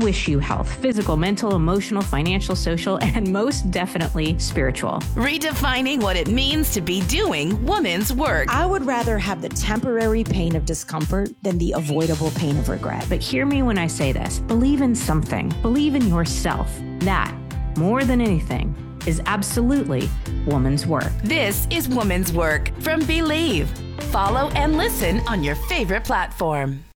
wish you health, physical, mental, emotional, financial, social, and most definitely spiritual. Redefining what it means to be doing woman's work. I would rather have the temporary pain of discomfort than the avoidable pain of regret. But hear me when I say this. Believe in something. Believe in yourself. That, more than anything, is absolutely woman's work. This is Woman's Work from Believe. Follow and listen on your favorite platform.